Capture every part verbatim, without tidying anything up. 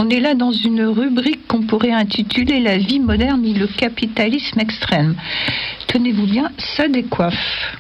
On est là dans une rubrique qu'on pourrait intituler « La vie moderne et le capitalisme extrême ». Tenez-vous bien, ça décoiffe.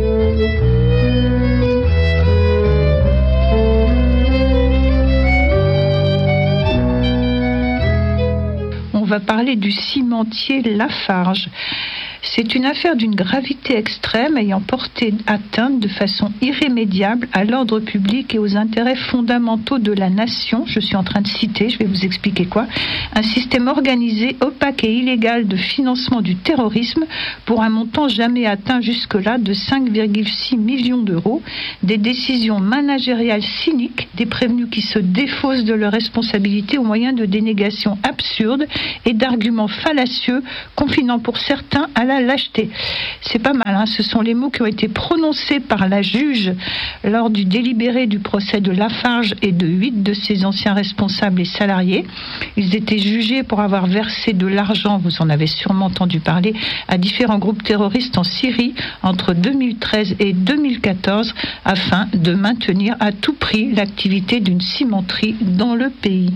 On va parler du cimentier Lafarge. C'est une affaire d'une gravité extrême ayant porté atteinte de façon irrémédiable à l'ordre public et aux intérêts fondamentaux de la nation. Je suis en train de citer, je vais vous expliquer quoi. Un système organisé, opaque et illégal de financement du terrorisme pour un montant jamais atteint jusque-là de cinq virgule six millions d'euros. Des décisions managériales cyniques, des prévenus qui se défaussent de leurs responsabilités au moyen de dénégations absurdes et d'arguments fallacieux, confinant pour certains à la lâcheté. C'est pas mal, hein. Ce sont les mots qui ont été prononcés par la juge lors du délibéré du procès de Lafarge et de huit de ses anciens responsables et salariés. Ils étaient jugés pour avoir versé de l'argent, vous en avez sûrement entendu parler, à différents groupes terroristes en Syrie entre deux mille treize et deux mille quatorze afin de maintenir à tout prix l'activité d'une cimenterie dans le pays.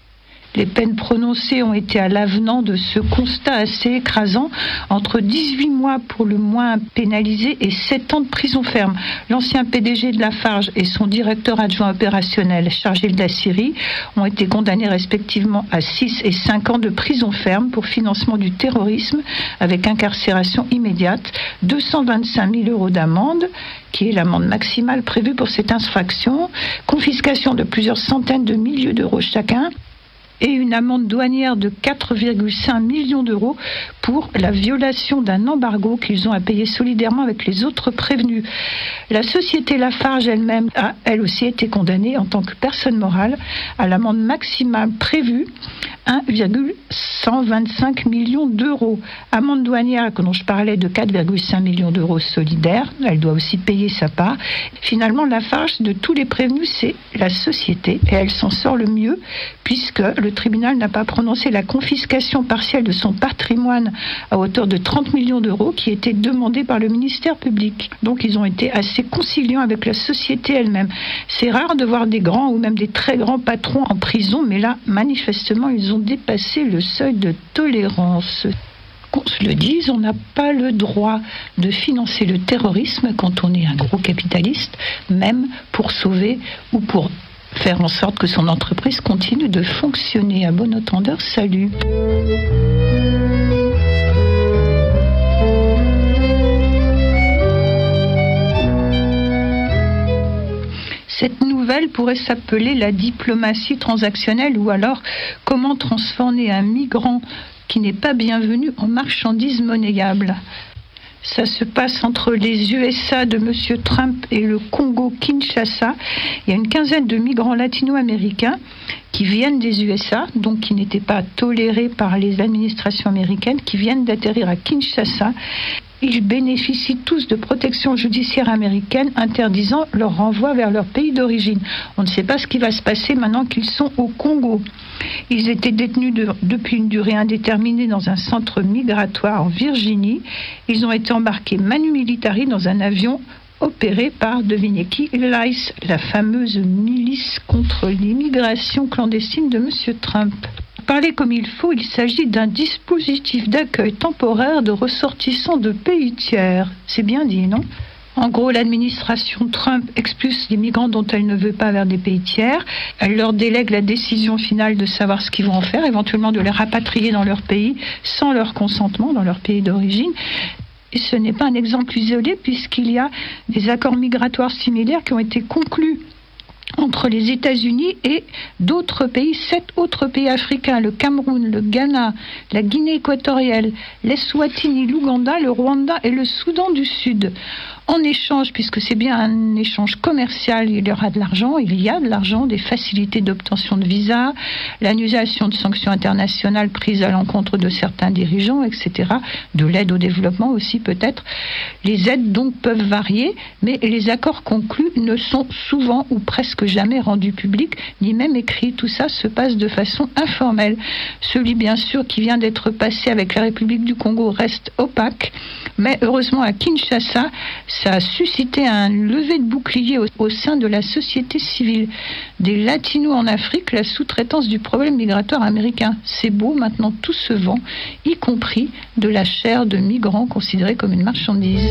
Les peines prononcées ont été à l'avenant de ce constat assez écrasant, entre dix-huit mois pour le moins pénalisé et sept ans de prison ferme. L'ancien P D G de Lafarge et son directeur adjoint opérationnel chargé de la Syrie ont été condamnés respectivement à six et cinq ans de prison ferme pour financement du terrorisme avec incarcération immédiate, deux cent vingt-cinq mille euros d'amende, qui est l'amende maximale prévue pour cette infraction, confiscation de plusieurs centaines de milliers d'euros chacun, et une amende douanière de quatre virgule cinq millions d'euros pour la violation d'un embargo qu'ils ont à payer solidairement avec les autres prévenus. La société Lafarge elle-même a, elle aussi, été condamnée en tant que personne morale à l'amende maximale prévue, un virgule cent vingt-cinq millions d'euros. Amende douanière, dont je parlais, de quatre virgule cinq millions d'euros solidaires. Elle doit aussi payer sa part. Finalement, Lafarge, de tous les prévenus, c'est la société, et elle s'en sort le mieux, puisque le tribunal n'a pas prononcé la confiscation partielle de son patrimoine à hauteur de trente millions d'euros qui était demandée par le ministère public. Donc ils ont été assez conciliants avec la société elle-même. C'est rare de voir des grands ou même des très grands patrons en prison, mais là, manifestement, ils ont dépassé le seuil de tolérance. Qu'on se le dise, on n'a pas le droit de financer le terrorisme quand on est un gros capitaliste, même pour sauver ou pour faire en sorte que son entreprise continue de fonctionner. À bon entendeur, salut. Cette nouvelle pourrait s'appeler la diplomatie transactionnelle ou alors comment transformer un migrant qui n'est pas bienvenu en marchandise monnayable. Ça se passe entre les U S A de M. Trump et le Congo-Kinshasa. Il y a une quinzaine de migrants latino-américains qui viennent des U S A, donc qui n'étaient pas tolérés par les administrations américaines, qui viennent d'atterrir à Kinshasa. Ils bénéficient tous de protection judiciaire américaine interdisant leur renvoi vers leur pays d'origine. On ne sait pas ce qui va se passer maintenant qu'ils sont au Congo. Ils étaient détenus de, depuis une durée indéterminée dans un centre migratoire en Virginie. Ils ont été embarqués manu militari dans un avion opéré par, devinez qui, l'ICE, la fameuse milice contre l'immigration clandestine de M. Trump. Parler comme il faut, il s'agit d'un dispositif d'accueil temporaire de ressortissants de pays tiers. C'est bien dit, non ? En gros, l'administration Trump expulse les migrants dont elle ne veut pas vers des pays tiers. Elle leur délègue la décision finale de savoir ce qu'ils vont en faire, éventuellement de les rapatrier dans leur pays sans leur consentement, dans leur pays d'origine. Et ce n'est pas un exemple isolé puisqu'il y a des accords migratoires similaires qui ont été conclus entre les États-Unis et d'autres pays, sept autres pays africains, le Cameroun, le Ghana, la Guinée équatoriale, l'Eswatini, l'Ouganda, le Rwanda et le Soudan du Sud. En échange, puisque c'est bien un échange commercial, il y aura de l'argent, il y a de l'argent, des facilités d'obtention de visa, l'annulation de sanctions internationales prises à l'encontre de certains dirigeants, et cetera, de l'aide au développement aussi peut-être. Les aides donc peuvent varier, mais les accords conclus ne sont souvent ou presque presque jamais rendu public, ni même écrit. Tout ça se passe de façon informelle. Celui, bien sûr, qui vient d'être passé avec la République du Congo reste opaque, mais heureusement à Kinshasa, ça a suscité un lever de bouclier au, au sein de la société civile. Des latinos en Afrique, la sous-traitance du problème migratoire américain. C'est beau, maintenant tout se vend, y compris de la chair de migrants considérée comme une marchandise.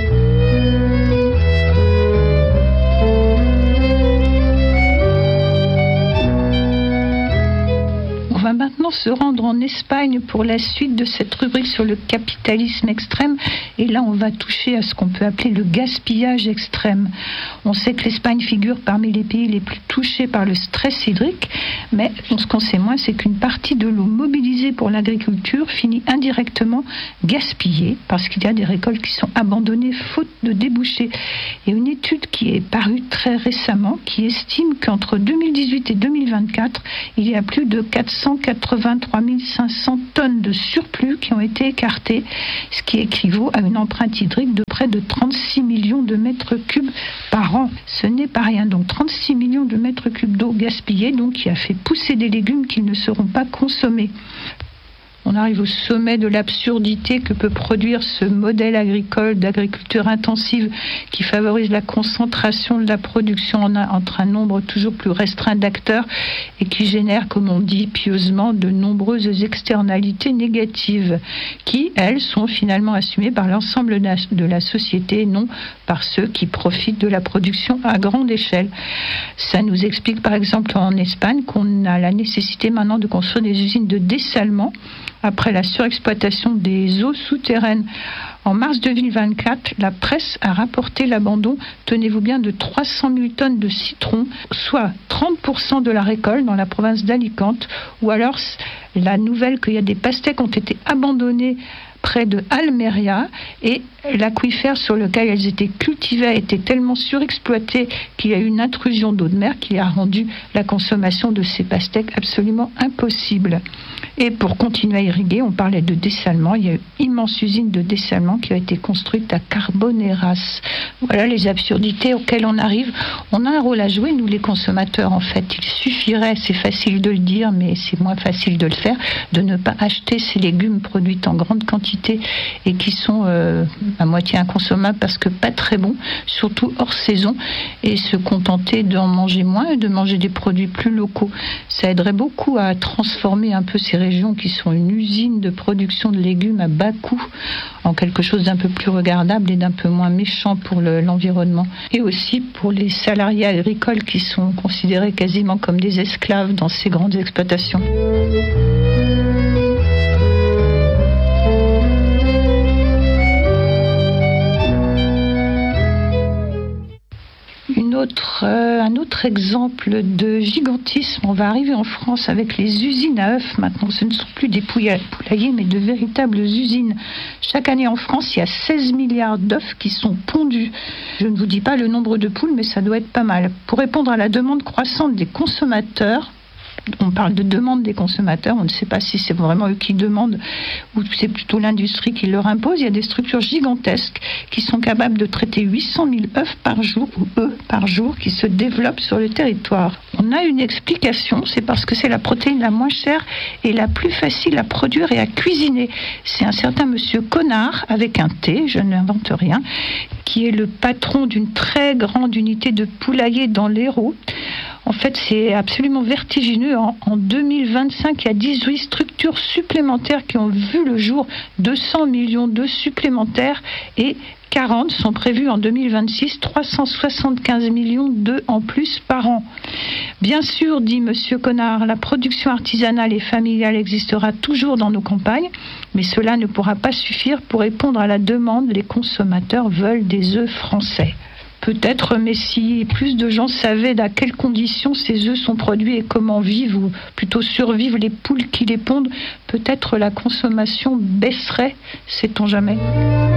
On va maintenant se rendre en Espagne pour la suite de cette rubrique sur le capitalisme extrême. Et là, on va toucher à ce qu'on peut appeler le gaspillage extrême. On sait que l'Espagne figure parmi les pays les plus touchés par le stress hydrique, mais ce qu'on sait moins, c'est qu'une partie de l'eau mobilisée pour l'agriculture finit indirectement gaspillée parce qu'il y a des récoltes qui sont abandonnées faute de débouchés. Et une étude qui est parue très récemment qui estime qu'entre deux mille dix-huit et deux mille vingt-quatre, il y a plus de quatre cent quatre-vingt-trois mille cinq cents tonnes de surplus qui ont été écartées, ce qui équivaut à une empreinte hydrique de près de trente-six millions de mètres cubes par an. Ce n'est pas rien. Donc trente-six millions de mètres cubes d'eau gaspillée, donc qui a fait pousser des légumes qui ne seront pas consommés. On arrive au sommet de l'absurdité que peut produire ce modèle agricole d'agriculture intensive qui favorise la concentration de la production entre un nombre toujours plus restreint d'acteurs et qui génère, comme on dit pieusement, de nombreuses externalités négatives qui, elles, sont finalement assumées par l'ensemble de la société et non par ceux qui profitent de la production à grande échelle. Ça nous explique par exemple en Espagne qu'on a la nécessité maintenant de construire des usines de dessalement après la surexploitation des eaux souterraines. En mars deux mille vingt-quatre, la presse a rapporté l'abandon, tenez-vous bien, de trois cent mille tonnes de citron, soit trente pour cent de la récolte dans la province d'Alicante, ou alors la nouvelle qu'il y a des pastèques ont été abandonnées près de Almeria et l'aquifère sur lequel elles étaient cultivées était tellement surexploité qu'il y a eu une intrusion d'eau de mer qui a rendu la consommation de ces pastèques absolument impossible. Et pour continuer à irriguer, on parlait de dessalement. Il y a eu une immense usine de dessalement qui a été construite à Carboneras. Voilà les absurdités auxquelles on arrive. On a un rôle à jouer, nous les consommateurs, en fait. Il suffirait, c'est facile de le dire, mais c'est moins facile de le faire, de ne pas acheter ces légumes produits en grande quantité et qui sont euh, à moitié inconsommables parce que pas très bons, surtout hors saison, et se contenter d'en manger moins et de manger des produits plus locaux. Ça aiderait beaucoup à transformer un peu ces régions qui sont une usine de production de légumes à bas coût en quelque chose d'un peu plus regardable et d'un peu moins méchant pour le, l'environnement. Et aussi pour les salariés agricoles qui sont considérés quasiment comme des esclaves dans ces grandes exploitations. Une autre, euh, un autre exemple de gigantisme, on va arriver en France avec les usines à œufs. Maintenant, ce ne sont plus des poulaillers, mais de véritables usines. Chaque année en France, il y a seize milliards d'œufs qui sont pondus. Je ne vous dis pas le nombre de poules, mais ça doit être pas mal. Pour répondre à la demande croissante des consommateurs, on parle de demande des consommateurs, on ne sait pas si c'est vraiment eux qui demandent ou c'est plutôt l'industrie qui leur impose. Il y a des structures gigantesques qui sont capables de traiter huit cent mille œufs par jour ou œufs par jour qui se développent sur le territoire. On a une explication, c'est parce que c'est la protéine la moins chère et la plus facile à produire et à cuisiner. C'est un certain monsieur Connard, avec un T, je n'invente rien, qui est le patron d'une très grande unité de poulailler dans l'Hérault. En fait, c'est absolument vertigineux. En, en deux mille vingt-cinq, il y a dix-huit structures supplémentaires qui ont vu le jour, deux cents millions d'œufs supplémentaires et quarante sont prévus en deux mille vingt-six, trois cent soixante-quinze millions d'œufs en plus par an. Bien sûr, dit monsieur Connard, la production artisanale et familiale existera toujours dans nos campagnes, mais cela ne pourra pas suffire pour répondre à la demande. Les consommateurs veulent des œufs français. Peut-être, mais si plus de gens savaient à quelles conditions ces œufs sont produits et comment vivent, ou plutôt survivent les poules qui les pondent, peut-être la consommation baisserait, sait-on jamais.